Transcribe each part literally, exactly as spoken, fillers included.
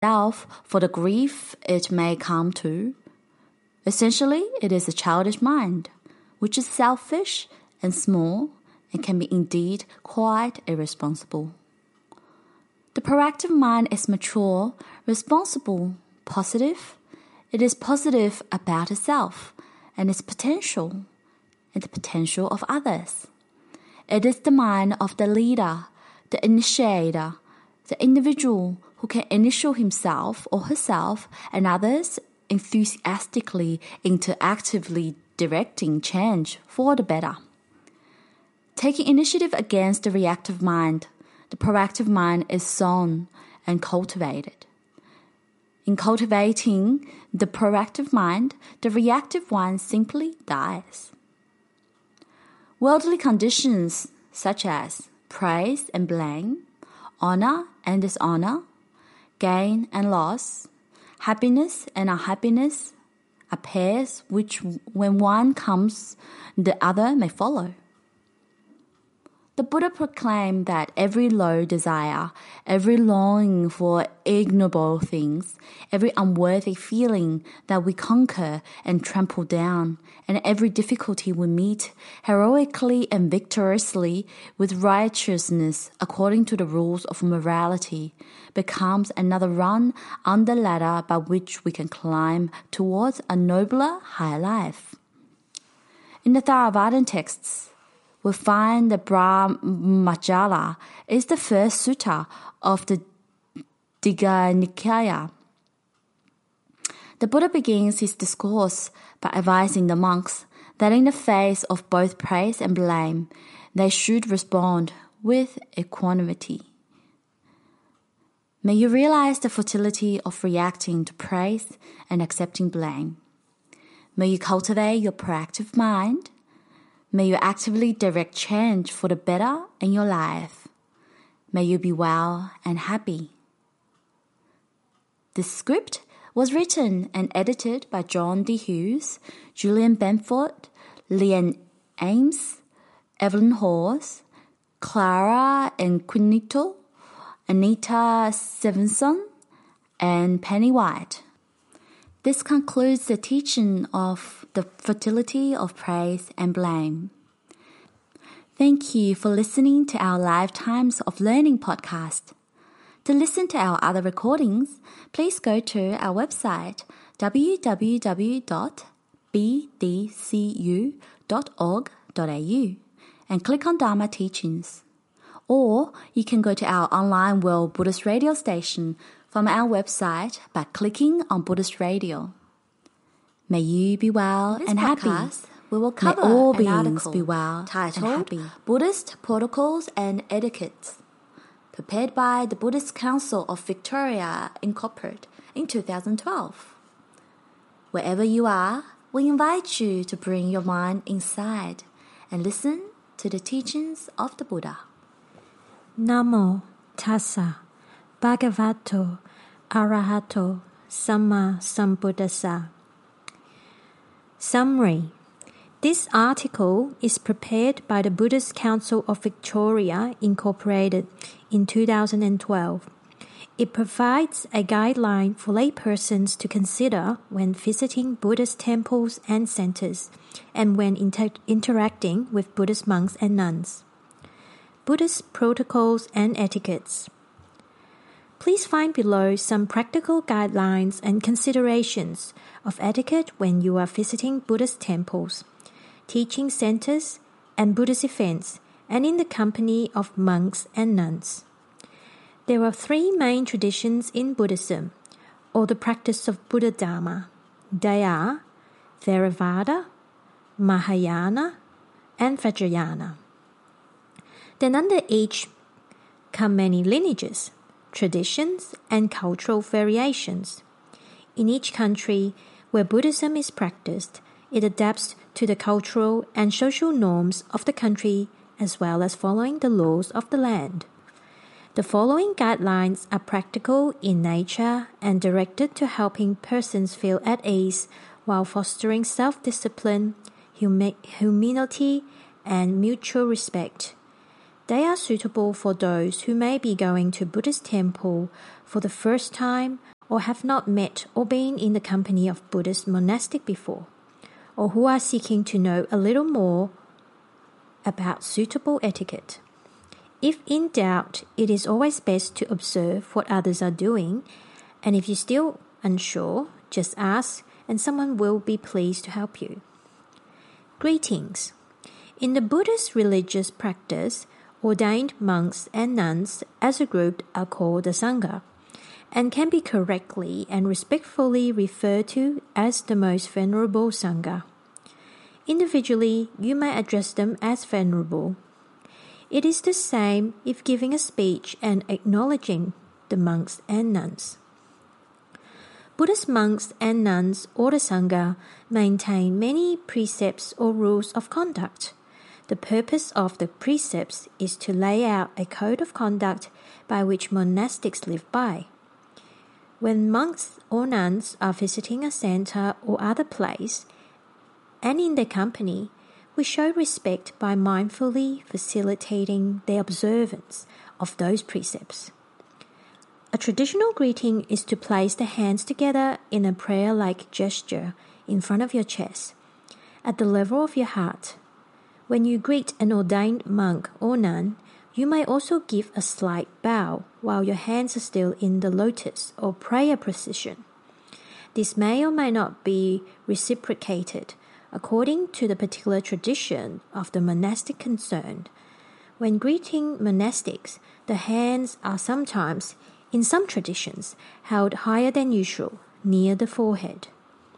self for the grief it may come to. Essentially, it is a childish mind, which is selfish and small and can be indeed quite irresponsible. The proactive mind is mature, responsible, positive. It is positive about itself and its potential and the potential of others. It is the mind of the leader, the initiator, the individual who can initial himself or herself and others enthusiastically into actively directing change for the better. Taking initiative against the reactive mind, the proactive mind is sown and cultivated. In cultivating the proactive mind, the reactive one simply dies. Worldly conditions such as praise and blame, honor and dishonor, gain and loss, happiness and unhappiness are pairs which, when one comes, the other may follow. The Buddha proclaimed that every low desire, every longing for ignoble things, every unworthy feeling that we conquer and trample down, and every difficulty we meet heroically and victoriously with righteousness according to the rules of morality, becomes another rung on the ladder by which we can climb towards a nobler, higher life. In the Theravadan texts, we find the Brahmajala is the first sutta of the Digha Nikaya. The Buddha begins his discourse by advising the monks that in the face of both praise and blame, they should respond with equanimity. May you realize the futility of reacting to praise and accepting blame. May you cultivate your proactive mind. May you actively direct change for the better in your life. May you be well and happy. This script was written and edited by John D. Hughes, Julian Benford, Leanne Ames, Evelyn Hawes, Clara Inquinito, Anita Stevenson, and Penny White. This concludes the teaching of the fertility of praise and blame. Thank you for listening to our Lifetimes of Learning podcast. To listen to our other recordings, please go to our website w w w dot b d c u dot org dot a u and click on Dharma Teachings. Or you can go to our online World Buddhist radio station from our website by clicking on Buddhist Radio. May you be well and happy. We will cover May all beings be well titled and happy. Buddhist Protocols and Etiquettes, prepared by the Buddhist Council of Victoria, Incorporated in two thousand twelve. Wherever you are, we invite you to bring your mind inside and listen to the teachings of the Buddha. Namo Tassa Bhagavato Arahato Samma Sambuddhassa. Summary. This article is prepared by the Buddhist Council of Victoria, Incorporated in two thousand twelve. It provides a guideline for laypersons to consider when visiting Buddhist temples and centers and when inter- interacting with Buddhist monks and nuns. Buddhist Protocols and Etiquettes. Please find below some practical guidelines and considerations of etiquette when you are visiting Buddhist temples, teaching centers, and Buddhist events, and in the company of monks and nuns. There are three main traditions in Buddhism, or the practice of Buddha Dharma. They are Theravada, Mahayana, and Vajrayana. Then under each come many lineages, traditions, and cultural variations. In each country where Buddhism is practiced, it adapts to the cultural and social norms of the country as well as following the laws of the land. The following guidelines are practical in nature and directed to helping persons feel at ease while fostering self-discipline, humi- humility, and mutual respect. They are suitable for those who may be going to Buddhist temple for the first time or have not met or been in the company of Buddhist monastic before, or who are seeking to know a little more about suitable etiquette. If in doubt, it is always best to observe what others are doing, and if you're still unsure, just ask and someone will be pleased to help you. Greetings. In the Buddhist religious practice, ordained monks and nuns as a group are called the Sangha, and can be correctly and respectfully referred to as the most venerable Sangha. Individually, you may address them as venerable. It is the same if giving a speech and acknowledging the monks and nuns. Buddhist monks and nuns or the Sangha maintain many precepts or rules of conduct. The purpose of the precepts is to lay out a code of conduct by which monastics live by. When monks or nuns are visiting a center or other place, and in their company, we show respect by mindfully facilitating the observance of those precepts. A traditional greeting is to place the hands together in a prayer-like gesture in front of your chest, at the level of your heart. When you greet an ordained monk or nun, you may also give a slight bow while your hands are still in the lotus or prayer position. This may or may not be reciprocated according to the particular tradition of the monastic concerned. When greeting monastics, the hands are sometimes, in some traditions, held higher than usual, near the forehead.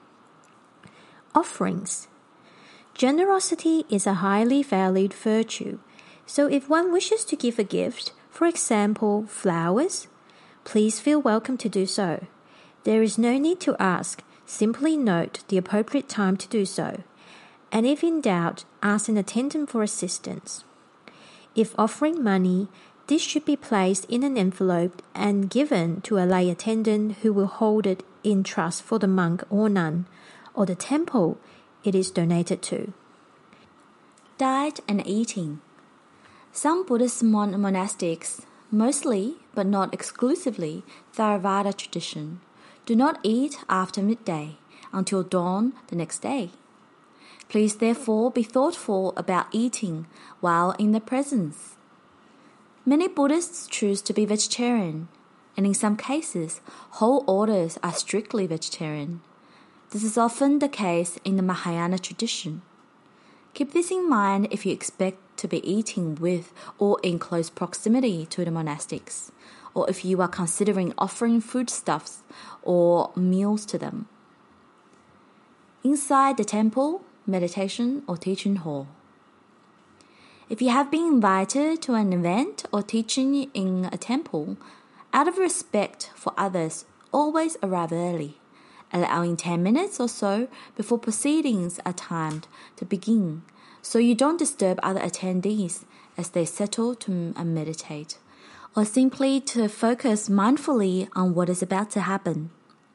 Offerings. Generosity is a highly valued virtue, so if one wishes to give a gift, for example, flowers, please feel welcome to do so. There is no need to ask, simply note the appropriate time to do so, and if in doubt, ask an attendant for assistance. If offering money, this should be placed in an envelope and given to a lay attendant who will hold it in trust for the monk or nun, or the temple it is donated to. Diet and eating. Some Buddhist mon- monastics, mostly but not exclusively Theravada tradition, do not eat after midday until dawn the next day. Please therefore be thoughtful about eating while in the presence. Many Buddhists choose to be vegetarian, and in some cases, whole orders are strictly vegetarian. This is often the case in the Mahayana tradition. Keep this in mind if you expect to be eating with or in close proximity to the monastics, or if you are considering offering foodstuffs or meals to them. Inside the temple, meditation or teaching hall. If you have been invited to an event or teaching in a temple, out of respect for others, always arrive early, allowing ten minutes or so before proceedings are timed to begin, so you don't disturb other attendees as they settle to meditate, or simply to focus mindfully on what is about to happen.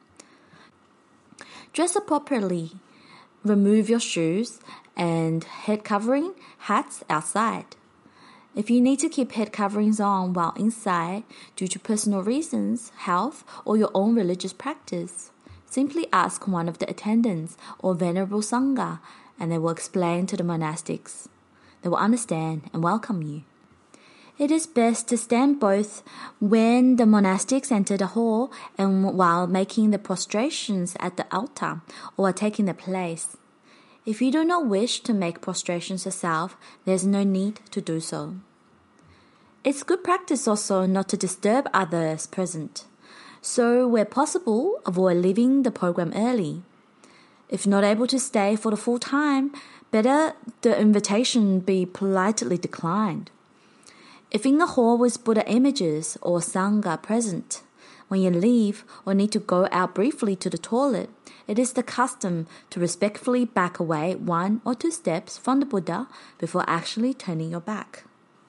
Dress appropriately. Remove your shoes and head covering hats outside. If you need to keep head coverings on while inside due to personal reasons, health, or your own religious practice, simply ask one of the attendants or venerable Sangha and they will explain to the monastics. They will understand and welcome you. It is best to stand both when the monastics enter the hall and while making the prostrations at the altar or taking their place. If you do not wish to make prostrations yourself, there is no need to do so. It's good practice also not to disturb others present, so where possible, avoid leaving the program early. If not able to stay for the full time, better the invitation be politely declined. If in the hall with Buddha images or Sangha present, when you leave or need to go out briefly to the toilet, it is the custom to respectfully back away one or two steps from the Buddha before actually turning your back.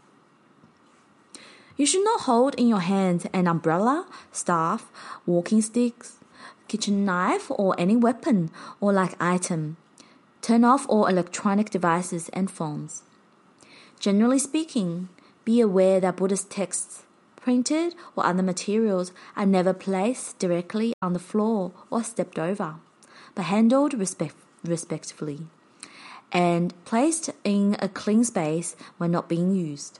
You should not hold in your hands an umbrella, staff, walking sticks, kitchen knife, or any weapon or like item. Turn off all electronic devices and phones. Generally speaking, be aware that Buddhist texts printed or other materials are never placed directly on the floor or stepped over, but handled respect- respectfully and placed in a clean space when not being used.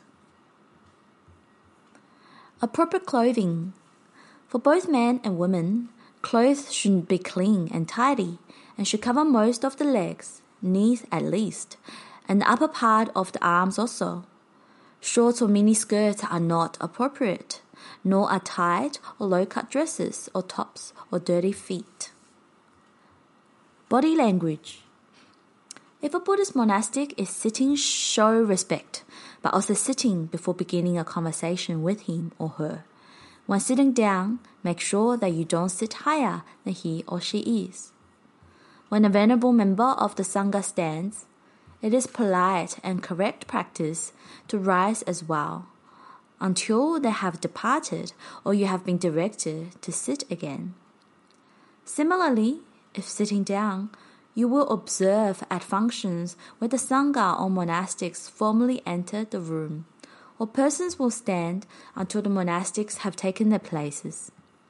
Appropriate clothing. For both men and women, clothes should be clean and tidy and should cover most of the legs, knees at least, and the upper part of the arms also. Shorts or mini skirts are not appropriate, nor are tight or low-cut dresses or tops or dirty feet. Body language. If a Buddhist monastic is sitting, show respect, but also sitting before beginning a conversation with him or her. When sitting down, make sure that you don't sit higher than he or she is. When a venerable member of the Sangha stands, it is polite and correct practice to rise as well, until they have departed or you have been directed to sit again. Similarly, if sitting down, you will observe at functions where the Sangha or monastics formally enter the room, or persons will stand until the monastics have taken their places.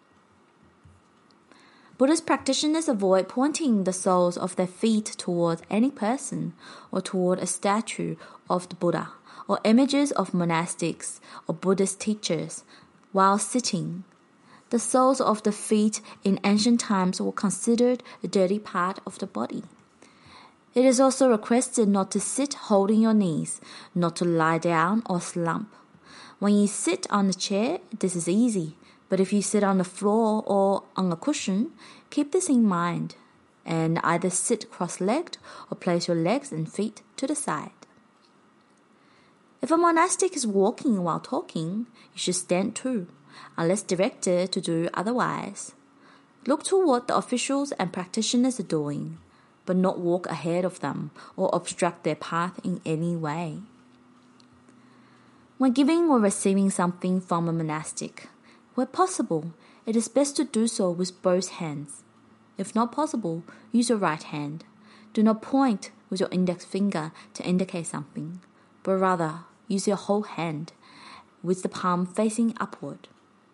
Buddhist practitioners avoid pointing the soles of their feet toward any person or toward a statue of the Buddha or images of monastics or Buddhist teachers while sitting. The soles of the feet in ancient times were considered a dirty part of the body. It is also requested not to sit holding your knees, not to lie down or slump. When you sit on a chair, this is easy. But if you sit on the floor or on a cushion, keep this in mind and either sit cross-legged or place your legs and feet to the side. If a monastic is walking while talking, you should stand too, unless directed to do otherwise. Look to what the officials and practitioners are doing, but not walk ahead of them or obstruct their path in any way. When giving or receiving something from a monastic, where possible, it is best to do so with both hands. If not possible, use your right hand. Do not point with your index finger to indicate something, but rather use your whole hand with the palm facing upward.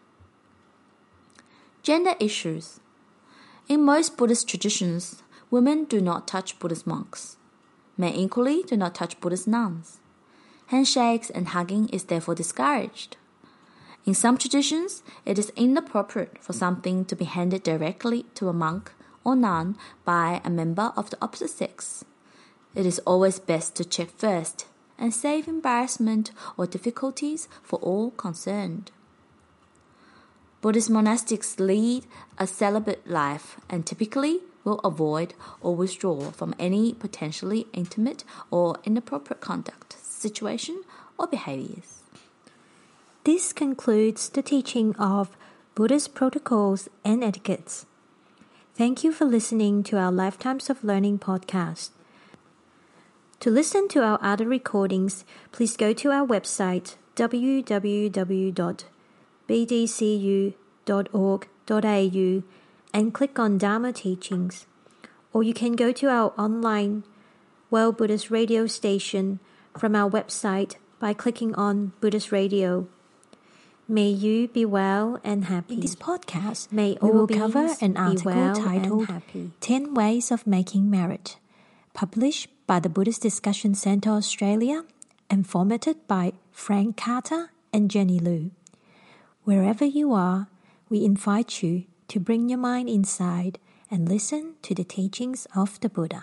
Gender issues. In most Buddhist traditions, women do not touch Buddhist monks. Men equally do not touch Buddhist nuns. Handshakes and hugging is therefore discouraged. In some traditions, it is inappropriate for something to be handed directly to a monk or nun by a member of the opposite sex. It is always best to check first and save embarrassment or difficulties for all concerned. Buddhist monastics lead a celibate life and typically will avoid or withdraw from any potentially intimate or inappropriate conduct, situation, or behaviors. This concludes the teaching of Buddhist protocols and etiquettes. Thank you for listening to our Lifetimes of Learning podcast. To listen to our other recordings, please go to our website w w w dot b d c u dot org dot a u and click on Dharma Teachings. Or you can go to our online World Buddhist Radio station from our website by clicking on Buddhist Radio. May you be well and happy. In this podcast, May we all will cover an article well titled ten Ways of Making Merit, published by the Buddhist Discussion Centre Australia and formatted by Frank Carter and Jenny Liu. Wherever you are, we invite you to bring your mind inside and listen to the teachings of the Buddha.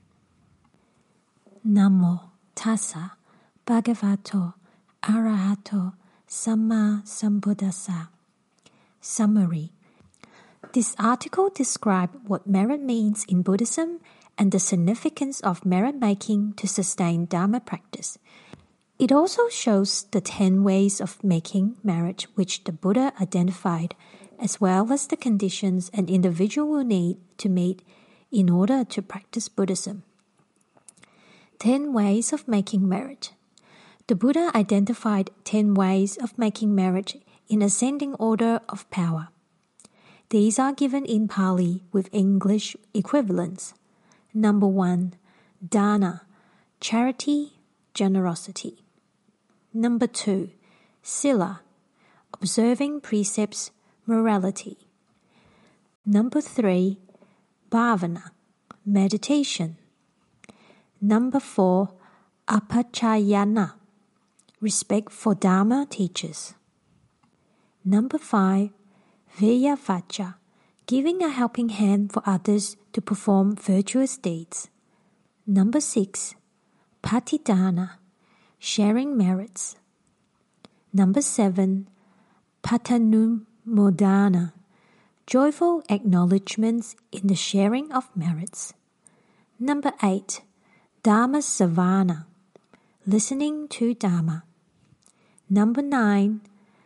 Namo Tassa Bhagavato Arahato Samma Sambuddhassa. Summary. This article describes what merit means in Buddhism and the significance of merit-making to sustain Dharma practice. It also shows the ten ways of making merit which the Buddha identified, as well as the conditions an individual will need to meet in order to practice Buddhism. Ten ways of making merit. The Buddha identified ten ways of making merit in ascending order of power. These are given in Pali with English equivalents. Number one, dana, charity, generosity. Number two, sila, observing precepts, morality. Number three, bhavana, meditation. Number four, apachayana, respect for Dharma teachers. Number five, vyavacha, giving a helping hand for others to perform virtuous deeds. Number six, patidana, sharing merits. Number seven, patanumodana, joyful acknowledgements in the sharing of merits. Number eight, dhamma savana, listening to Dharma. Number nine,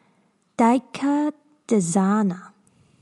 daikadasana,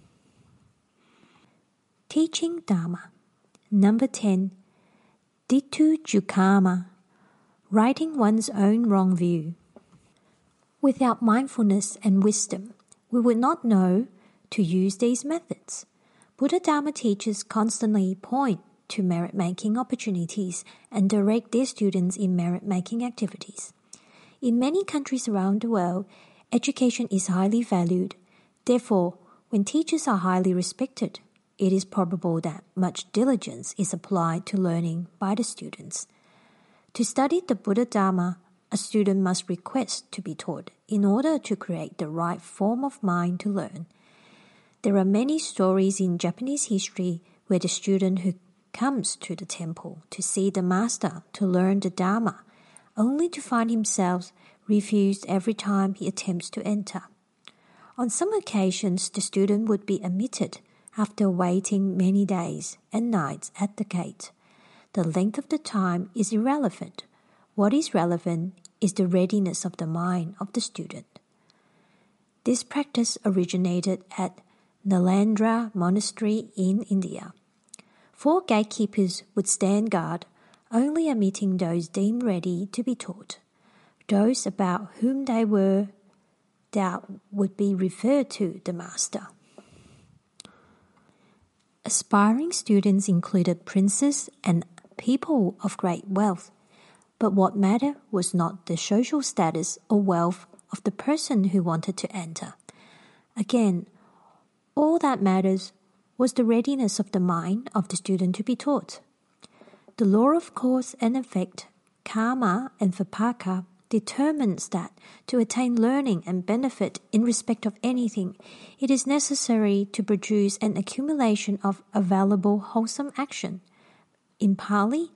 teaching Dharma. Number ten, ditthujukama, righting one's own wrong view. Without mindfulness and wisdom, we would not know to use these methods. Buddha Dharma teachers constantly point to merit-making opportunities and direct their students in merit-making activities. In many countries around the world, education is highly valued. Therefore, when teachers are highly respected, it is probable that much diligence is applied to learning by the students. To study the Buddha Dharma, a student must request to be taught in order to create the right form of mind to learn. There are many stories in Japanese history where the student who comes to the temple to see the master to learn the Dharma, only to find himself refused every time he attempts to enter. On some occasions, the student would be admitted after waiting many days and nights at the gate. The length of the time is irrelevant. What is relevant is the readiness of the mind of the student. This practice originated at Nalandra Monastery in India. Four gatekeepers would stand guard, only admitting those deemed ready to be taught. Those about whom they were doubt would be referred to the master. Aspiring students included princes and people of great wealth, but what mattered was not the social status or wealth of the person who wanted to enter. Again, all that matters was the readiness of the mind of the student to be taught. The law of cause and effect, karma and vipaka, determines that to attain learning and benefit in respect of anything, it is necessary to produce an accumulation of available wholesome action. In Pali,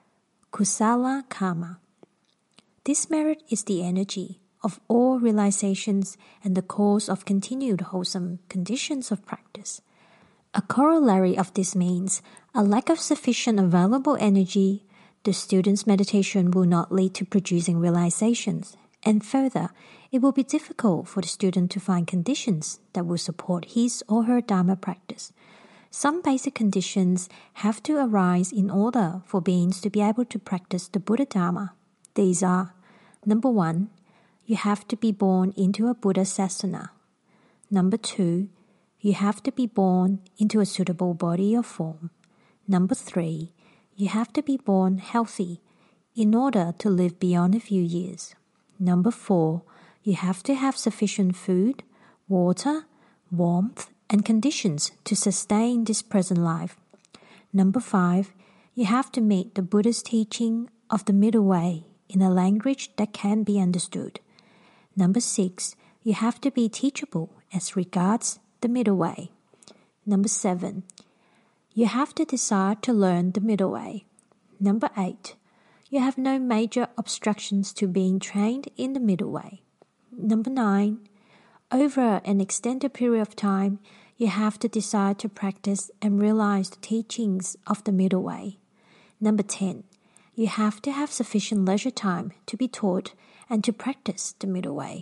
kusala karma. This merit is the energy of all realizations and the cause of continued wholesome conditions of practice. A corollary of this means a lack of sufficient available energy. The student's meditation will not lead to producing realizations, and further, it will be difficult for the student to find conditions that will support his or her Dharma practice. Some basic conditions have to arise in order for beings to be able to practice the Buddha Dharma. These are: number one, you have to be born into a Buddha sasana. Number two, you have to be born into a suitable body or form. Number three, you have to be born healthy in order to live beyond a few years. Number four, you have to have sufficient food, water, warmth, and conditions to sustain this present life. Number five, you have to meet the Buddha's teaching of the middle way in a language that can be understood. Number six, you have to be teachable as regards the middle way. Number seven, you have to desire to learn the middle way. Number eight, you have no major obstructions to being trained in the middle way. Number nine, over an extended period of time, you have to desire to practice and realize the teachings of the middle way. Number ten, you have to have sufficient leisure time to be taught and to practice the middle way.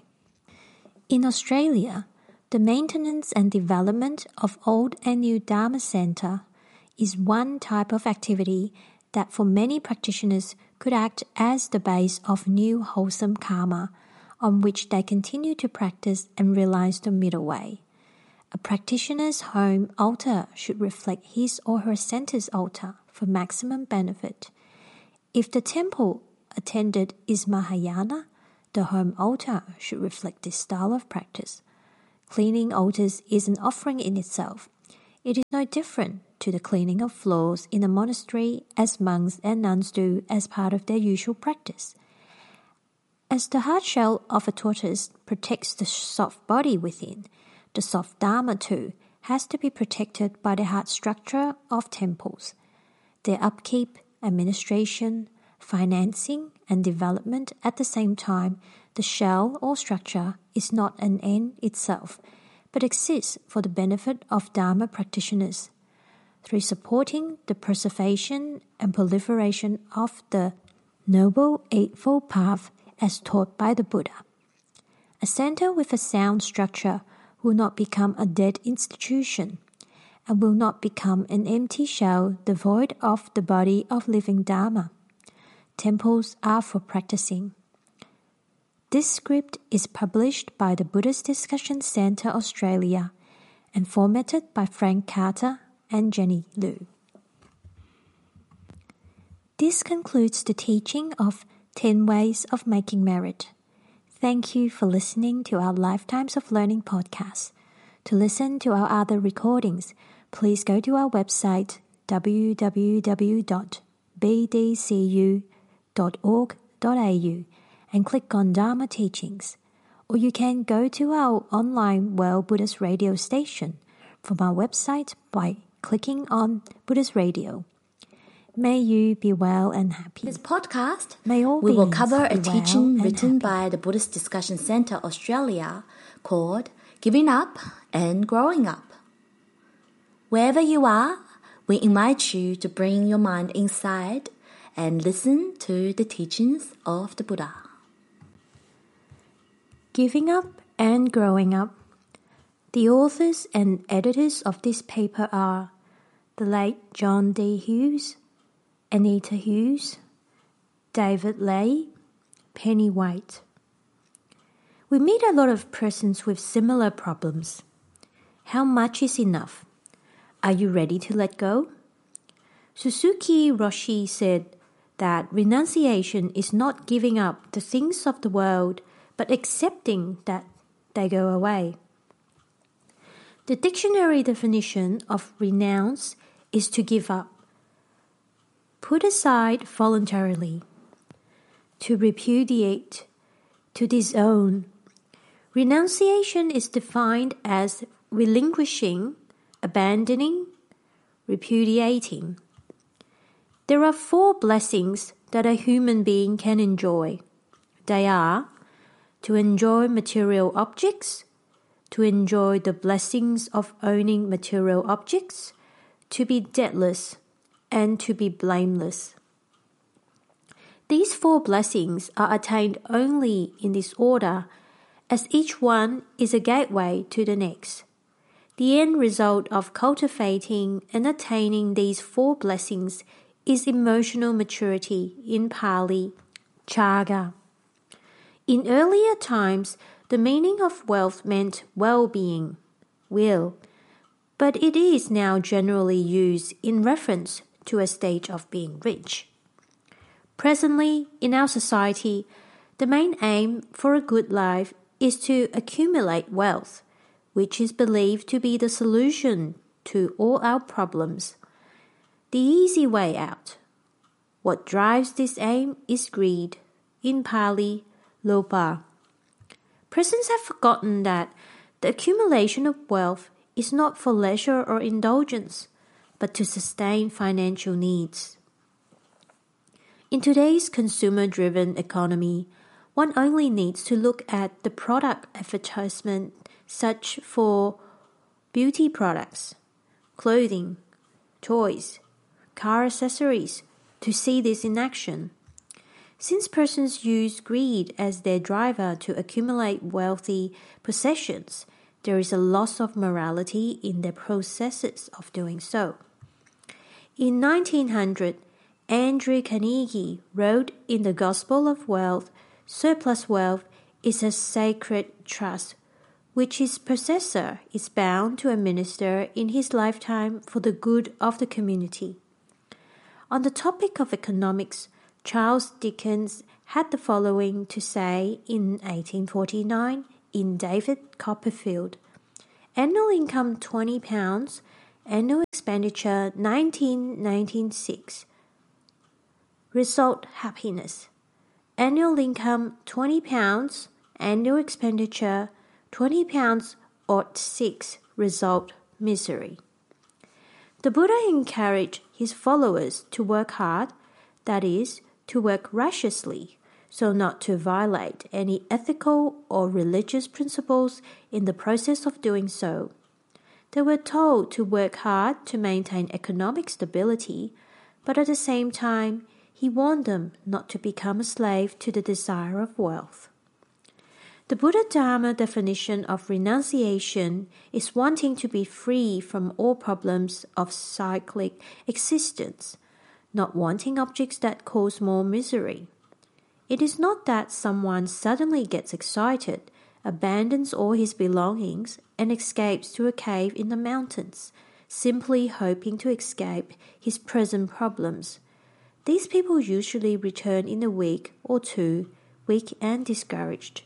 In Australia, the maintenance and development of old and new Dharma Centre is one type of activity that for many practitioners could act as the base of new wholesome karma on which they continue to practice and realize the middle way. A practitioner's home altar should reflect his or her center's altar for maximum benefit. If the temple attended is Mahayana, the home altar should reflect this style of practice. Cleaning altars is an offering in itself. It is no different to the cleaning of floors in a monastery as monks and nuns do as part of their usual practice. As the hard shell of a tortoise protects the soft body within, the soft Dharma too has to be protected by the hard structure of temples. Their upkeep, administration, financing, and development at the same time, the shell or structure is not an end itself, but exists for the benefit of Dharma practitioners, through supporting the preservation and proliferation of the Noble Eightfold Path as taught by the Buddha. A center with a sound structure will not become a dead institution and will not become an empty shell devoid of the body of living Dharma. Temples are for practicing. This script is published by the Buddhist Discussion Centre Australia and formatted by Frank Carter and Jenny Liu. This concludes the teaching of ten Ways of Making Merit. Thank you for listening to our Lifetimes of Learning podcast. To listen to our other recordings, please go to our website w w w dot b d c u dot org dot a u and click on Dharma Teachings, or you can go to our online World Buddhist Radio station from our website by clicking on Buddhist Radio. May you be well and happy. This podcast, May all we will beings cover a be well teaching and written happy. by the Buddhist Discussion Centre Australia called Giving Up and Growing Up. Wherever you are, we invite you to bring your mind inside and listen to the teachings of the Buddha. Giving Up and Growing Up. The authors and editors of this paper are the late John D. Hughes, Anita Hughes, David Lay, Penny White. We meet a lot of persons with similar problems. How much is enough? Are you ready to let go? Suzuki Roshi said that renunciation is not giving up the things of the world, but accepting that they go away. The dictionary definition of renounce is to give up, put aside voluntarily, to repudiate, to disown. Renunciation is defined as relinquishing, abandoning, repudiating. There are four blessings that a human being can enjoy. They are to enjoy material objects, to enjoy the blessings of owning material objects, to be debtless, and to be blameless. These four blessings are attained only in this order, as each one is a gateway to the next. The end result of cultivating and attaining these four blessings is emotional maturity, in Pali, Chaga. In earlier times, the meaning of wealth meant well-being, will, but it is now generally used in reference to a state of being rich. Presently, in our society, the main aim for a good life is to accumulate wealth, which is believed to be the solution to all our problems. The easy way out. What drives this aim is greed, in Pali, Lopa. Persons have forgotten that the accumulation of wealth is not for leisure or indulgence, but to sustain financial needs. In today's consumer-driven economy, one only needs to look at the product advertisement such for beauty products, clothing, toys, car accessories to see this in action. Since persons use greed as their driver to accumulate wealthy possessions, there is a loss of morality in their processes of doing so. In nineteen hundred, Andrew Carnegie wrote in The Gospel of Wealth, surplus wealth is a sacred trust which its possessor is bound to administer in his lifetime for the good of the community. On the topic of economics, Charles Dickens had the following to say in eighteen forty-nine in David Copperfield. Annual income twenty pounds. Annual expenditure nineteen ninety-six. Result happiness. Annual income twenty pounds. Annual expenditure twenty pounds odd six. Result misery. The Buddha encouraged his followers to work hard, that is, to work righteously, so not to violate any ethical or religious principles in the process of doing so. They were told to work hard to maintain economic stability, but at the same time, he warned them not to become a slave to the desire of wealth. The Buddha Dharma definition of renunciation is wanting to be free from all problems of cyclic existence, not wanting objects that cause more misery. It is not that someone suddenly gets excited, abandons all his belongings, and escapes to a cave in the mountains, simply hoping to escape his present problems. These people usually return in a week or two, weak and discouraged.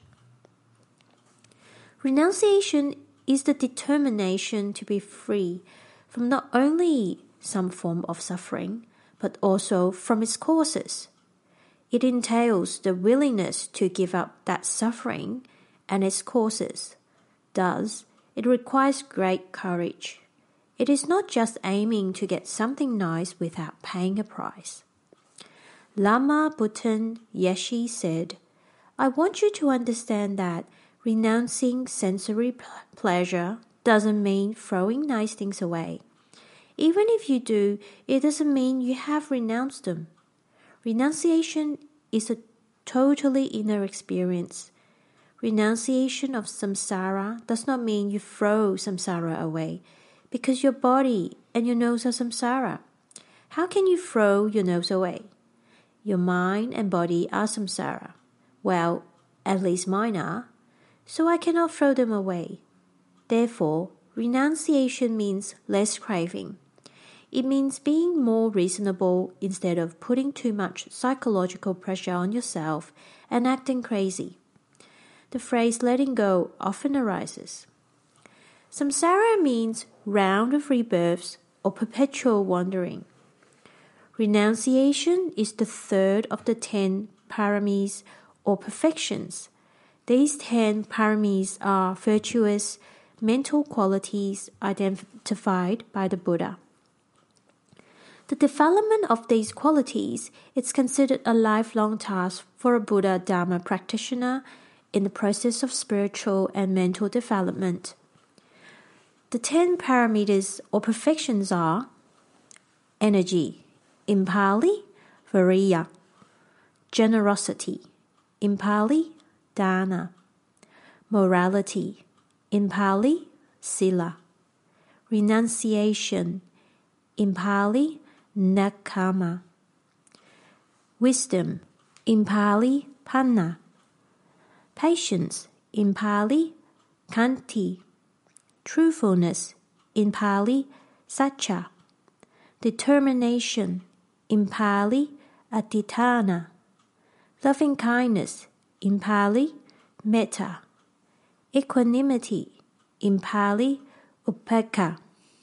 Renunciation is the determination to be free from not only some form of suffering, but also from its causes. It entails the willingness to give up that suffering and its causes. Thus, it requires great courage. It is not just aiming to get something nice without paying a price. Lama Bhutan Yeshi said, "I want you to understand that renouncing sensory pleasure doesn't mean throwing nice things away. Even if you do, it doesn't mean you have renounced them. Renunciation is a totally inner experience. Renunciation of samsara does not mean you throw samsara away, because your body and your nose are samsara. How can you throw your nose away? Your mind and body are samsara. Well, at least mine are. So I cannot throw them away. Therefore, renunciation means less craving. It means being more reasonable instead of putting too much psychological pressure on yourself and acting crazy. The phrase letting go often arises. Samsara means round of rebirths or perpetual wandering. Renunciation is the third of the ten paramis or perfections. These ten paramis are virtuous mental qualities identified by the Buddha. The development of these qualities is considered a lifelong task for a Buddha Dharma practitioner in the process of spiritual and mental development. The ten parameters or perfections are energy, in Pali, Viriya, generosity, in Pali, Dana, morality, in Pali, Sila, renunciation, in Pali, Nekkhamma, wisdom, in Pali, Panna, patience, in Pali, Khanti, truthfulness, in Pali, Satcha, determination, in Pali, Adhitthana, loving kindness, in Pali, Metta, equanimity, in Pali, Upekkha.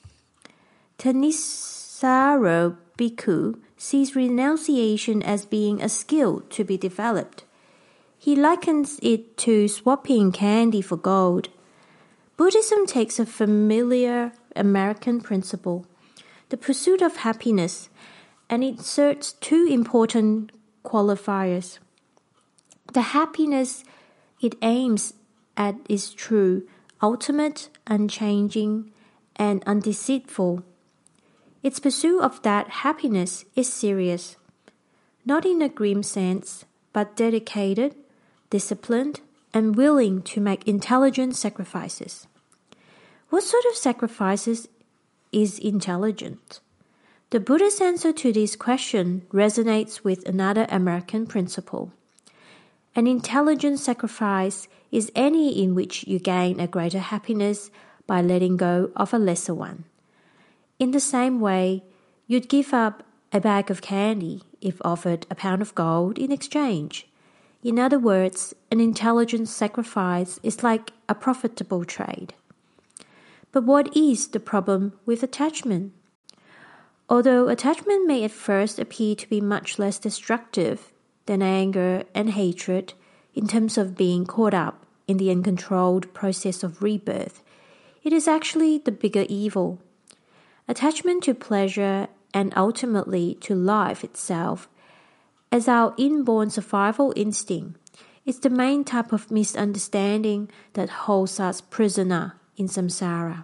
Thanissaro Bhikkhu sees renunciation as being a skill to be developed. He likens it to swapping candy for gold. Buddhism takes a familiar American principle, the pursuit of happiness, and inserts two important qualifiers. The happiness it aims at is true, ultimate, unchanging, and undeceitful. Its pursuit of that happiness is serious, not in a grim sense, but dedicated, disciplined, and willing to make intelligent sacrifices. What sort of sacrifices is intelligent? The Buddha's answer to this question resonates with another American principle. An intelligent sacrifice is any in which you gain a greater happiness by letting go of a lesser one. In the same way, you'd give up a bag of candy if offered a pound of gold in exchange. In other words, an intelligent sacrifice is like a profitable trade. But what is the problem with attachment? Although attachment may at first appear to be much less destructive than anger and hatred in terms of being caught up in the uncontrolled process of rebirth, it is actually the bigger evil. Attachment to pleasure and ultimately to life itself, as our inborn survival instinct, is the main type of misunderstanding that holds us prisoner in samsara.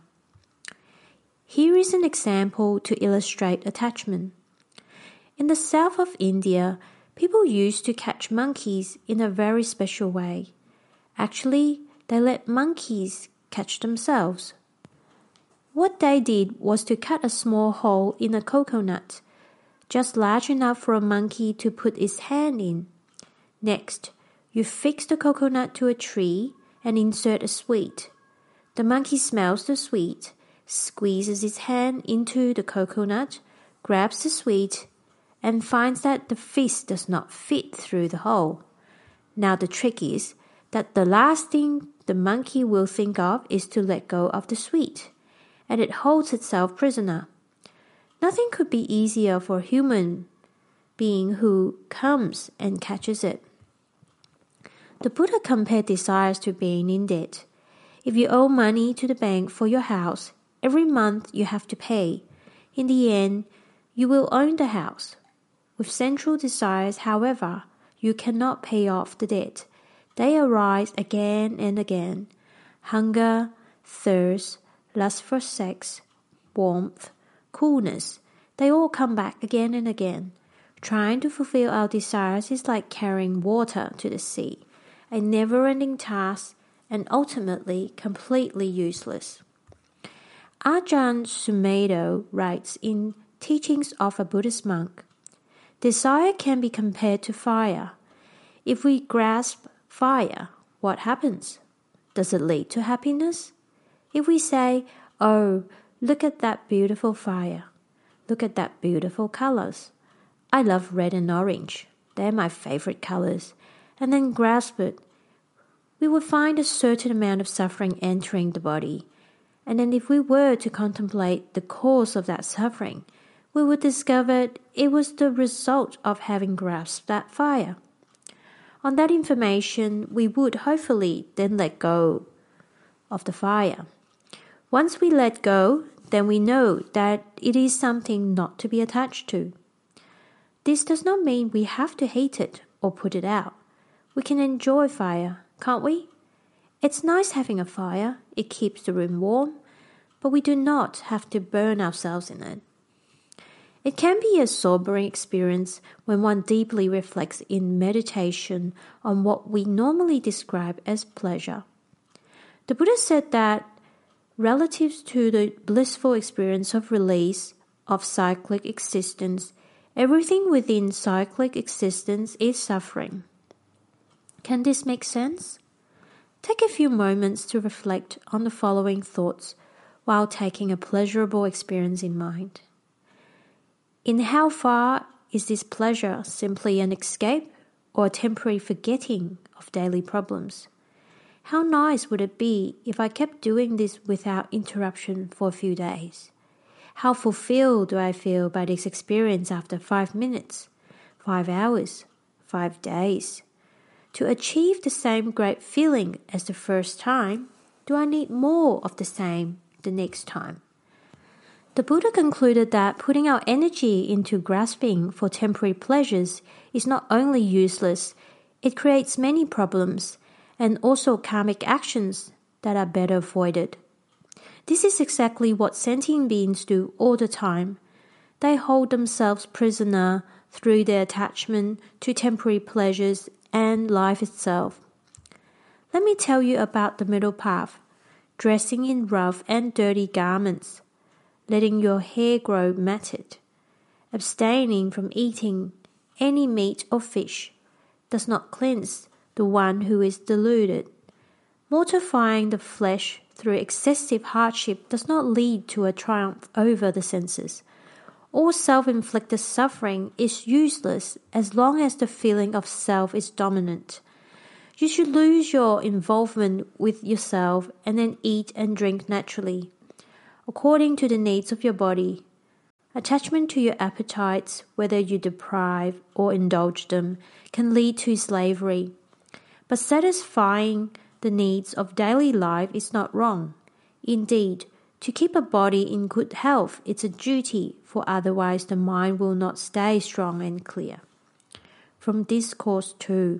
Here is an example to illustrate attachment. In the south of India, people used to catch monkeys in a very special way. Actually, they let monkeys catch themselves. What they did was to cut a small hole in a coconut, just large enough for a monkey to put its hand in. Next, you fix the coconut to a tree and insert a sweet. The monkey smells the sweet, squeezes its hand into the coconut, grabs the sweet, and finds that the fist does not fit through the hole. Now the trick is that the last thing the monkey will think of is to let go of the sweet, and it holds itself prisoner. Nothing could be easier for a human being who comes and catches it. The Buddha compared desires to being in debt. If you owe money to the bank for your house, every month you have to pay. In the end, you will own the house. With sensual desires, however, you cannot pay off the debt. They arise again and again. Hunger, thirst, lust for sex, warmth, coolness, they all come back again and again. Trying to fulfill our desires is like carrying water to the sea, a never-ending task and ultimately completely useless. Ajahn Sumedho writes in Teachings of a Buddhist Monk, desire can be compared to fire. If we grasp fire, what happens? Does it lead to happiness? If we say, oh, look at that beautiful fire. Look at that beautiful colors. I love red and orange. They're my favorite colors. And then grasp it, we would find a certain amount of suffering entering the body. And then if we were to contemplate the cause of that suffering, we would discover it was the result of having grasped that fire. On that information, we would hopefully then let go of the fire. Once we let go, then we know that it is something not to be attached to. This does not mean we have to hate it or put it out. We can enjoy fire, can't we? It's nice having a fire. It keeps the room warm, but we do not have to burn ourselves in it. It can be a sobering experience when one deeply reflects in meditation on what we normally describe as pleasure. The Buddha said that relative to the blissful experience of release of cyclic existence, everything within cyclic existence is suffering. Can this make sense? Take a few moments to reflect on the following thoughts while taking a pleasurable experience in mind. In how far is this pleasure simply an escape or a temporary forgetting of daily problems? How nice would it be if I kept doing this without interruption for a few days? How fulfilled do I feel by this experience after five minutes, five hours, five days? To achieve the same great feeling as the first time, do I need more of the same the next time? The Buddha concluded that putting our energy into grasping for temporary pleasures is not only useless, it creates many problems and also karmic actions that are better avoided. This is exactly what sentient beings do all the time. They hold themselves prisoner through their attachment to temporary pleasures and life itself. Let me tell you about the middle path, dressing in rough and dirty garments, letting your hair grow matted, abstaining from eating any meat or fish, does not cleanse the one who is deluded. Mortifying the flesh through excessive hardship does not lead to a triumph over the senses. All self-inflicted suffering is useless as long as the feeling of self is dominant. You should lose your involvement with yourself and then eat and drink naturally. according to the needs of your body. Attachment to your appetites, whether you deprive or indulge them, can lead to slavery. But satisfying the needs of daily life is not wrong. Indeed, to keep a body in good health is a duty, for otherwise the mind will not stay strong and clear. From Discourse two.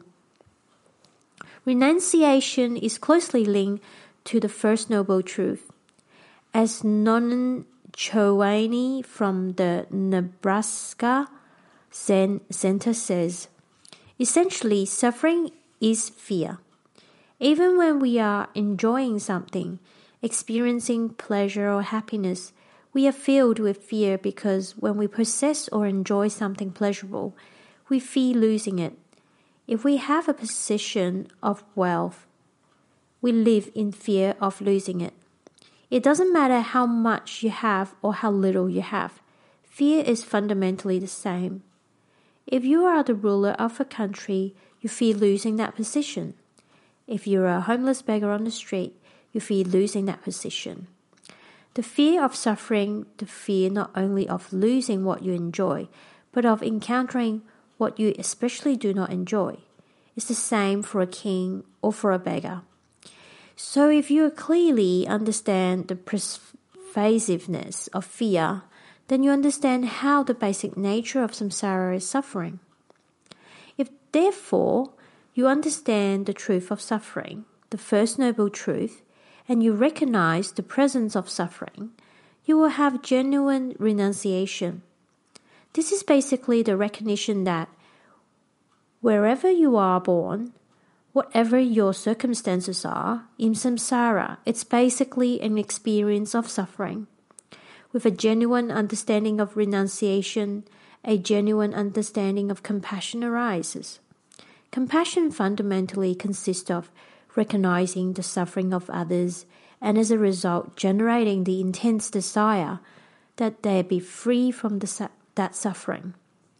Renunciation is closely linked to the First Noble Truth. As Nonan Chowaney from the Nebraska Zen Center says, essentially, suffering is fear. Even when we are enjoying something, experiencing pleasure or happiness, we are filled with fear because when we possess or enjoy something pleasurable, we fear losing it. If we have a possession of wealth, we live in fear of losing it. It doesn't matter how much you have or how little you have. Fear is fundamentally the same. If you are the ruler of a country, you fear losing that position. If you are a homeless beggar on the street, you fear losing that position. The fear of suffering, the fear not only of losing what you enjoy, but of encountering what you especially do not enjoy, is the same for a king or for a beggar. So if you clearly understand the pervasiveness of fear, then you understand how the basic nature of samsara is suffering. If therefore you understand the truth of suffering, the First Noble Truth, and you recognize the presence of suffering, you will have genuine renunciation. This is basically the recognition that wherever you are born, whatever your circumstances are, in samsara, it's basically an experience of suffering. With a genuine understanding of renunciation, a genuine understanding of compassion arises. Compassion fundamentally consists of recognizing the suffering of others and as a result generating the intense desire that they be free from the su- that suffering.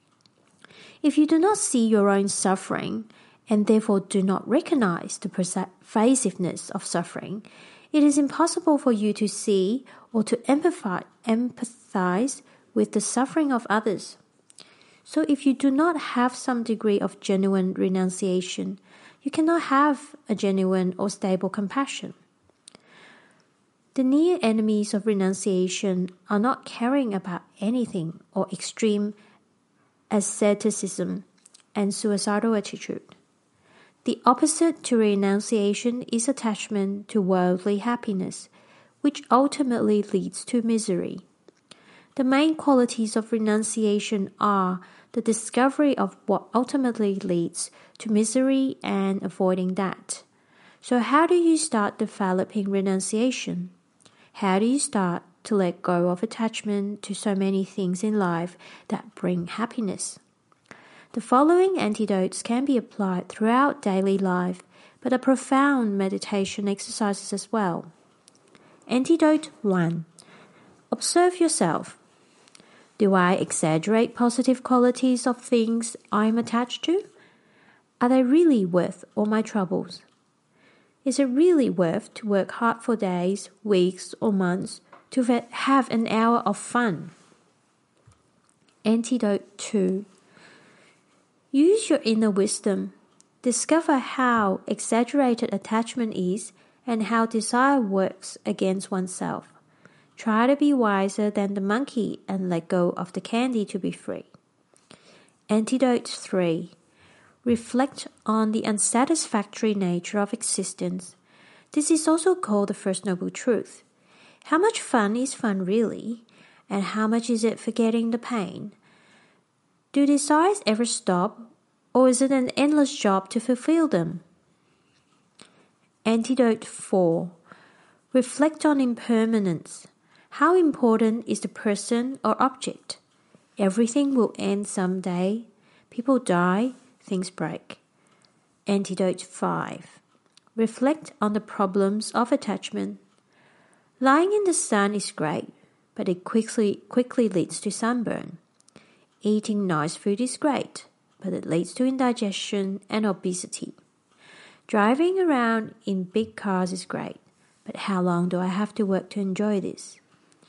If you do not see your own suffering, and therefore do not recognize the pervasiveness of suffering, it is impossible for you to see or to empathize, empathize with the suffering of others. So if you do not have some degree of genuine renunciation, you cannot have a genuine or stable compassion. The near enemies of renunciation are not caring about anything or extreme asceticism and suicidal attitude. The opposite to renunciation is attachment to worldly happiness, which ultimately leads to misery. The main qualities of renunciation are the discovery of what ultimately leads to misery and avoiding that. So how do you start developing renunciation? How do you start to let go of attachment to so many things in life that bring happiness? The following antidotes can be applied throughout daily life, but are profound meditation exercises as well. Antidote one. Observe yourself. Do I exaggerate positive qualities of things I am attached to? Are they really worth all my troubles? Is it really worth to work hard for days, weeks, or months to have an hour of fun? Antidote two. Use your inner wisdom. Discover how exaggerated attachment is and how desire works against oneself. Try to be wiser than the monkey and let go of the candy to be free. Antidote three. Reflect on the unsatisfactory nature of existence. This is also called the First Noble Truth. How much fun is fun really? And how much is it forgetting the pain? Do desires ever stop, or is it an endless job to fulfill them? Antidote four. Reflect on impermanence. How important is the person or object? Everything will end someday. People die, things break. Antidote five. Reflect on the problems of attachment. Lying in the sun is great, but it quickly, quickly leads to sunburn. Eating nice food is great, but it leads to indigestion and obesity. Driving around in big cars is great, but how long do I have to work to enjoy this?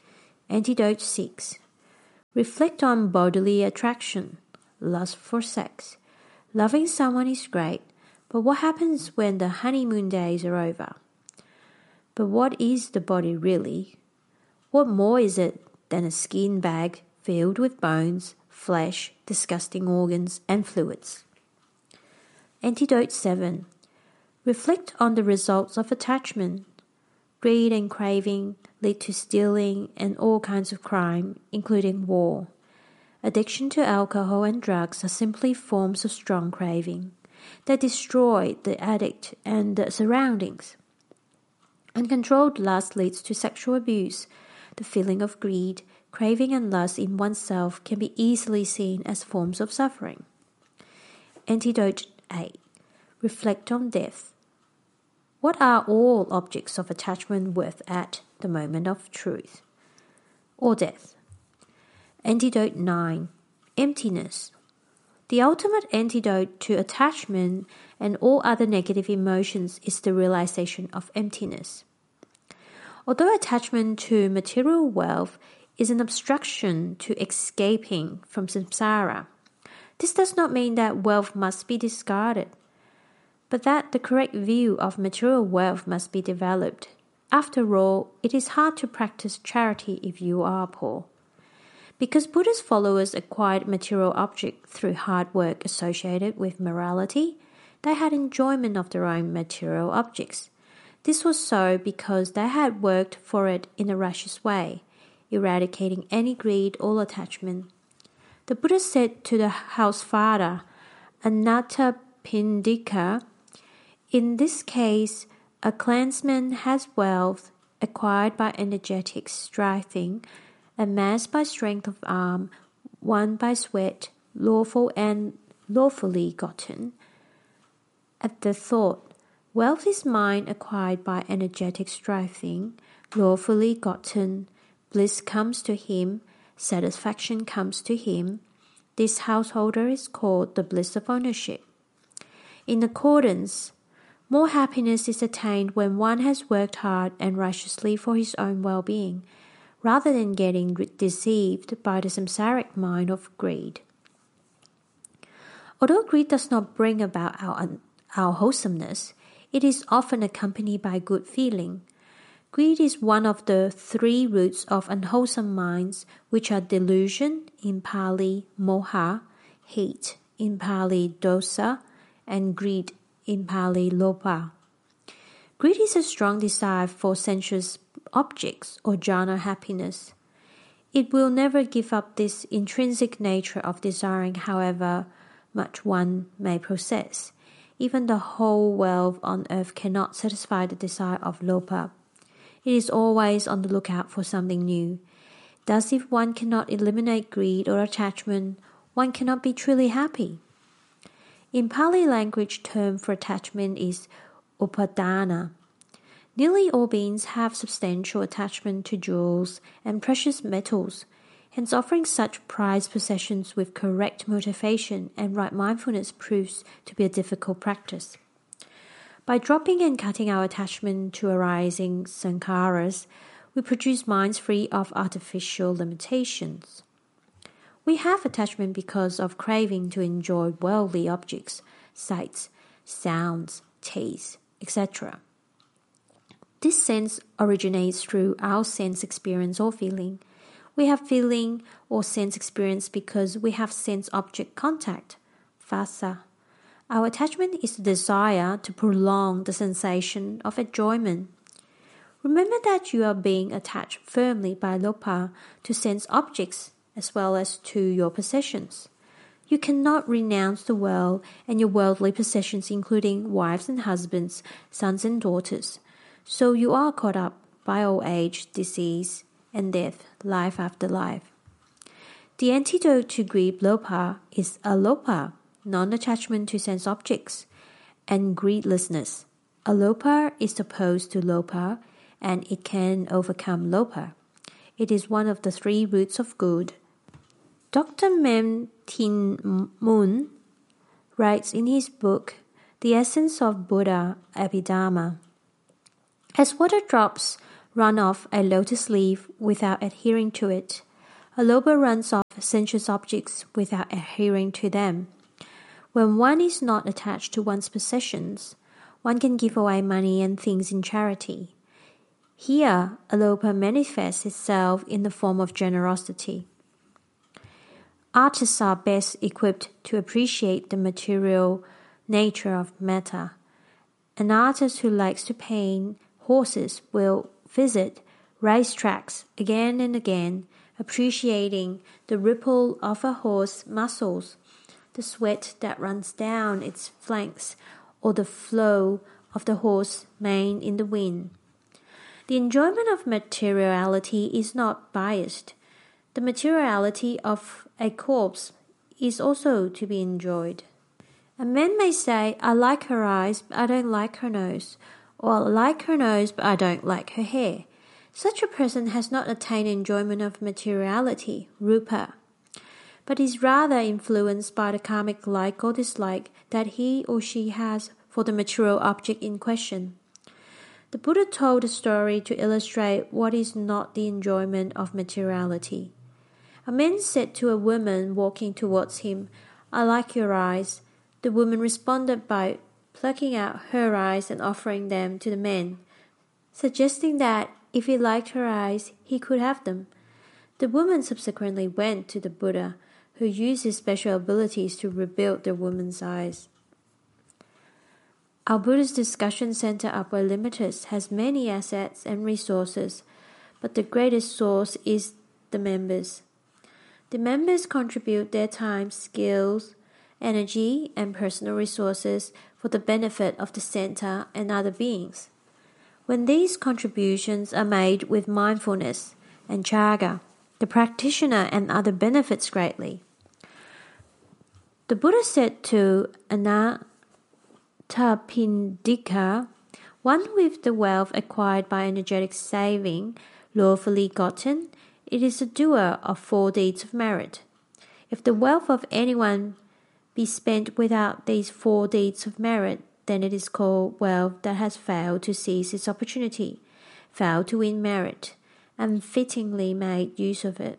Antidote six. Reflect on bodily attraction, lust for sex. Loving someone is great, but what happens when the honeymoon days are over? But what is the body really? What more is it than a skin bag filled with bones, flesh, disgusting organs, and fluids? Antidote seven. Reflect on the results of attachment. Greed and craving lead to stealing and all kinds of crime, including war. Addiction to alcohol and drugs are simply forms of strong craving. They destroy the addict and the surroundings. Uncontrolled lust leads to sexual abuse. The feeling of greed, craving, and lust in oneself can be easily seen as forms of suffering. Antidote eight. Reflect on death. What are all objects of attachment worth at the moment of truth or death? Antidote nine. Emptiness. The ultimate antidote to attachment and all other negative emotions is the realization of emptiness. Although attachment to material wealth is an obstruction to escaping from samsara, this does not mean that wealth must be discarded, but that the correct view of material wealth must be developed. After all, it is hard to practice charity if you are poor. Because Buddha's followers acquired material objects through hard work associated with morality, they had enjoyment of their own material objects. This was so because they had worked for it in a righteous way, eradicating any greed or attachment. The Buddha said to the house father, Anathapindika, in this case, a clansman has wealth acquired by energetic striving, amassed by strength of arm, won by sweat, lawful and lawfully gotten. At the thought, wealth is mine acquired by energetic striving, lawfully gotten, bliss comes to him, satisfaction comes to him. This householder is called the bliss of ownership. In accordance, more happiness is attained when one has worked hard and righteously for his own well-being, rather than getting deceived by the samsaric mind of greed. Although greed does not bring about our, our wholesomeness, it is often accompanied by good feeling. Greed is one of the three roots of unwholesome minds, which are delusion, in Pali, moha, hate, in Pali, dosa, and greed, in Pali, lopa. Greed is a strong desire for sensuous objects or jhana happiness. It will never give up this intrinsic nature of desiring however much one may possess. Even the whole wealth on earth cannot satisfy the desire of lopa. It is always on the lookout for something new. Thus, if one cannot eliminate greed or attachment, one cannot be truly happy. In Pali language, term for attachment is upadana. Nearly all beings have substantial attachment to jewels and precious metals, hence offering such prized possessions with correct motivation and right mindfulness proves to be a difficult practice. By dropping and cutting our attachment to arising sankharas, we produce minds free of artificial limitations. We have attachment because of craving to enjoy worldly objects, sights, sounds, tastes, et cetera. This sense originates through our sense experience or feeling. We have feeling or sense experience because we have sense-object contact, phassa. Our attachment is the desire to prolong the sensation of enjoyment. Remember that you are being attached firmly by lopa to sense objects as well as to your possessions. You cannot renounce the world and your worldly possessions, including wives and husbands, sons and daughters. So you are caught up by old age, disease, and death, life after life. The antidote to greed, lopa, is alopa, non-attachment to sense objects, and greedlessness. Alopa is opposed to lopa, and it can overcome lopa. It is one of the three roots of good. Doctor Mem Tin Mun writes in his book, The Essence of Buddha Abhidharma, as water drops run off a lotus leaf without adhering to it. A loba runs off sensuous objects without adhering to them. When one is not attached to one's possessions, one can give away money and things in charity. Here, alopa manifests itself in the form of generosity. Artists are best equipped to appreciate the material nature of matter. An artist who likes to paint horses will visit racetracks again and again, appreciating the ripple of a horse's muscles, the sweat that runs down its flanks, or the flow of the horse's mane in the wind. The enjoyment of materiality is not biased. The materiality of a corpse is also to be enjoyed. A man may say, I like her eyes, but I don't like her nose, or I like her nose, but I don't like her hair. Such a person has not attained enjoyment of materiality, rupa, but is rather influenced by the karmic like or dislike that he or she has for the material object in question. The Buddha told a story to illustrate what is not the enjoyment of materiality. A man said to a woman walking towards him, I like your eyes. The woman responded by plucking out her eyes and offering them to the man, suggesting that if he liked her eyes, he could have them. The woman subsequently went to the Buddha, who used his special abilities to rebuild the woman's eyes. Our Buddhist discussion center Upper Limitless has many assets and resources, but the greatest source is the members. The members contribute their time, skills, energy, and personal resources for the benefit of the center and other beings. When these contributions are made with mindfulness and chaga, the practitioner and other benefits greatly. The Buddha said to Anathapindika, one with the wealth acquired by energetic saving, lawfully gotten, it is a doer of four deeds of merit. If the wealth of anyone be spent without these four deeds of merit, then it is called wealth that has failed to seize its opportunity, failed to win merit, and fittingly made use of it.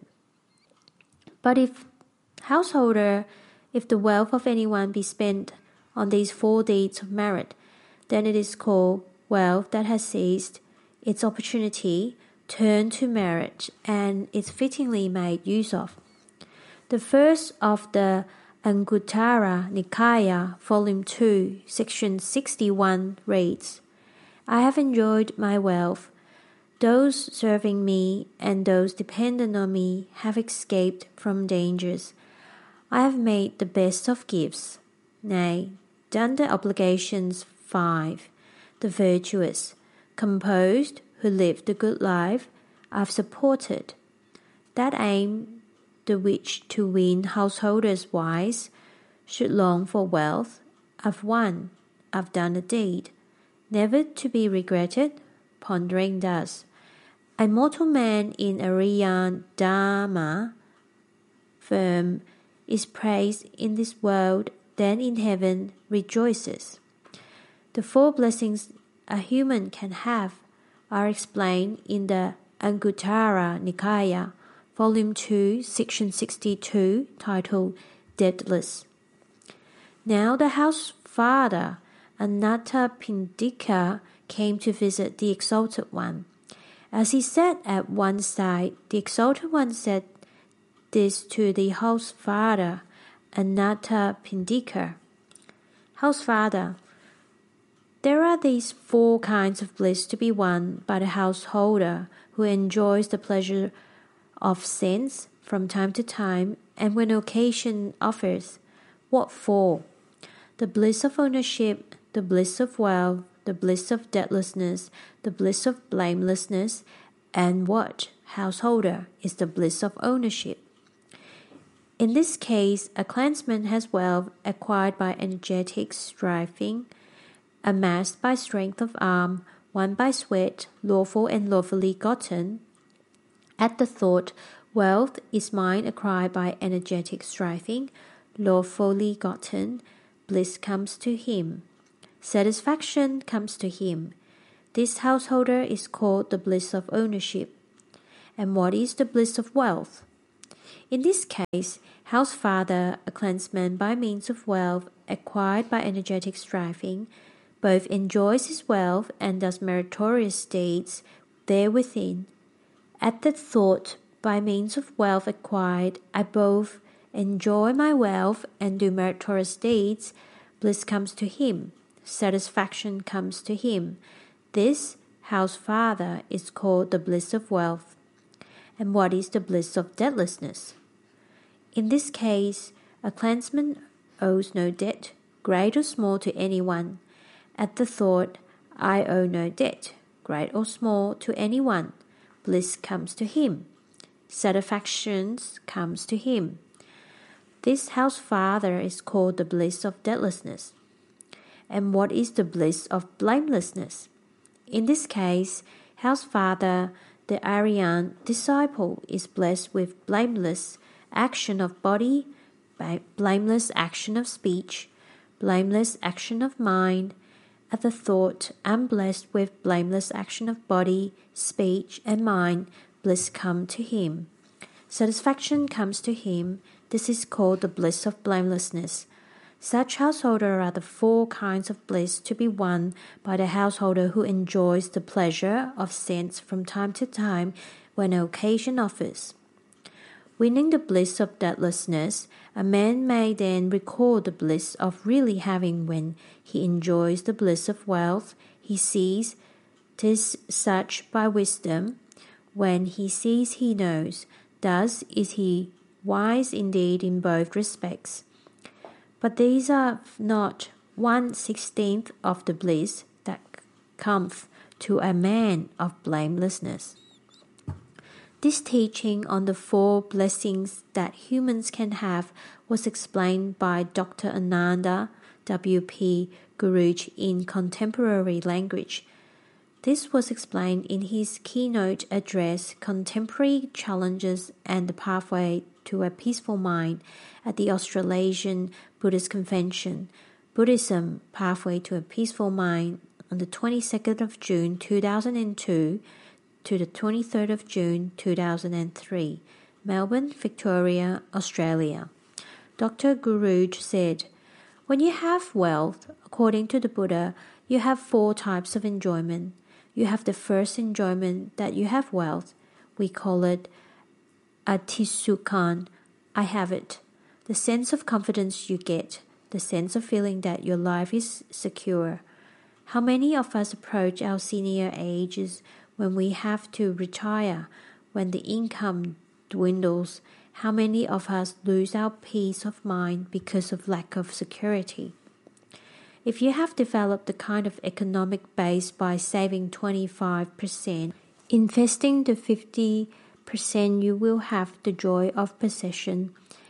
But if householder, if the wealth of anyone be spent on these four deeds of merit, then it is called wealth that has seized its opportunity, turned to merit, and is fittingly made use of. The first of the Anguttara Nikaya, Volume two, Section sixty-one reads, I have enjoyed my wealth. Those serving me and those dependent on me have escaped from dangers. I have made the best of gifts, nay, done the obligations five, the virtuous, composed, who lived the good life, I've supported. That aim, the which to win householders wise, should long for wealth, I've won, I've done a deed, never to be regretted, pondering thus. A mortal man in Ariya Dharma firm is praised in this world, then in heaven rejoices. The four blessings a human can have are explained in the Anguttara Nikaya, Volume two, Section sixty-two, titled Deathless. Now the house father, Anathapindika, came to visit the Exalted One. As he sat at one side, the Exalted One said this to the house father, Anathapindika. House father, there are these four kinds of bliss to be won by the householder who enjoys the pleasure of sense from time to time and when occasion offers. What for? The bliss of ownership, the bliss of wealth, the bliss of deathlessness, the bliss of blamelessness, and what, householder, is the bliss of ownership? In this case, a clansman has wealth acquired by energetic striving, amassed by strength of arm, won by sweat, lawful and lawfully gotten. At the thought, wealth is mine acquired by energetic striving, lawfully gotten, bliss comes to him. Satisfaction comes to him. This householder is called the bliss of ownership. And what is the bliss of wealth? In this case, housefather, a clansman by means of wealth acquired by energetic striving, both enjoys his wealth and does meritorious deeds therewithin. At the thought, by means of wealth acquired, I both enjoy my wealth and do meritorious deeds, bliss comes to him, satisfaction comes to him. This housefather is called the bliss of wealth. And what is the bliss of debtlessness? In this case, a clansman owes no debt, great or small, to anyone. At the thought, I owe no debt, great or small, to anyone, bliss comes to him, satisfaction comes to him. This housefather is called the bliss of debtlessness. And what is the bliss of blamelessness? In this case, housefather, the Aryan disciple, is blessed with blameless action of body, blameless action of speech, blameless action of mind. At the thought, I'm blessed with blameless action of body, speech, and mind, bliss come to him. Satisfaction comes to him. This is called the bliss of blamelessness. Such householder are the four kinds of bliss to be won by the householder who enjoys the pleasure of sense from time to time when an occasion offers. Winning the bliss of debtlessness, a man may then recall the bliss of really having when he enjoys the bliss of wealth. He sees 'tis such by wisdom. When he sees he knows. Thus is he wise indeed in both respects. But these are not one sixteenth of the bliss that cometh to a man of blamelessness. This teaching on the four blessings that humans can have was explained by Doctor Ananda W P Guruj in contemporary language. This was explained in his keynote address, Contemporary Challenges and the Pathway to a Peaceful Mind, at the Australasian Buddhist Convention, Buddhism, Pathway to a Peaceful Mind, on the twenty-second of June two thousand two to the twenty-third of June two thousand three, Melbourne, Victoria, Australia. Doctor Guruj said, when you have wealth, according to the Buddha, you have four types of enjoyment. You have the first enjoyment that you have wealth. We call it atisukhan, I have it. The sense of confidence you get, the sense of feeling that your life is secure. How many of us approach our senior ages when we have to retire, when the income dwindles? How many of us lose our peace of mind because of lack of security? If you have developed the kind of economic base by saving twenty-five percent, investing the fifty percent, you will have the joy of possession.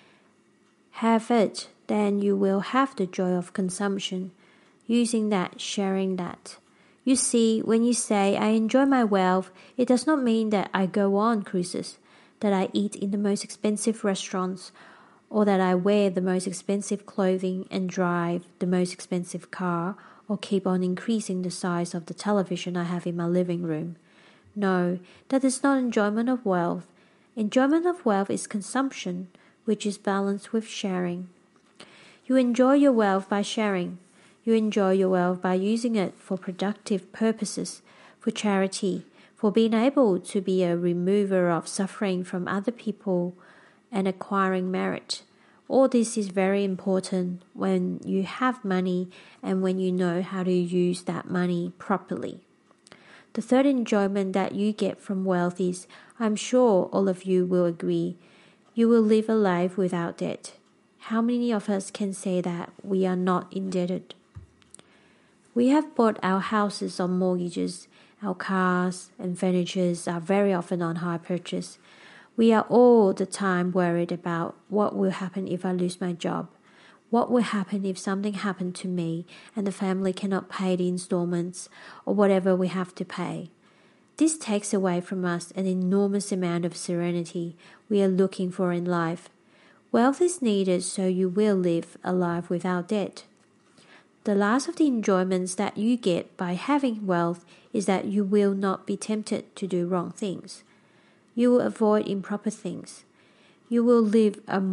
Have it, then you will have the joy of consumption. Using that, sharing that. You see, when you say, I enjoy my wealth, it does not mean that I go on cruises, that I eat in the most expensive restaurants, or that I wear the most expensive clothing and drive the most expensive car, or keep on increasing the size of the television I have in my living room. No, that is not enjoyment of wealth. Enjoyment of wealth is consumption, which is balanced with sharing. You enjoy your wealth by sharing. You enjoy your wealth by using it for productive purposes, for charity, for being able to be a remover of suffering from other people and acquiring merit. All this is very important when you have money and when you know how to use that money properly. The third enjoyment that you get from wealth is, I'm sure all of you will agree, you will live a life without debt. How many of us can say that we are not indebted? We have bought our houses on mortgages. Our cars and furnitures are very often on hire purchase. We are all the time worried about what will happen if I lose my job. What will happen if something happened to me and the family cannot pay the installments or whatever we have to pay? This takes away from us an enormous amount of serenity we are looking for in life. Wealth is needed so you will live a life without debt. The last of the enjoyments that you get by having wealth is that you will not be tempted to do wrong things. You will avoid improper things. You will live a